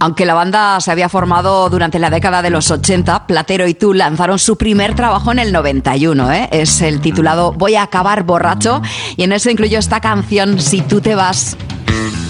Aunque la banda se había formado durante la década de los 80, Platero y Tú lanzaron su primer trabajo en el 91, ¿eh? Es el titulado Voy a acabar borracho y en eso incluyó esta canción Si tú te vas.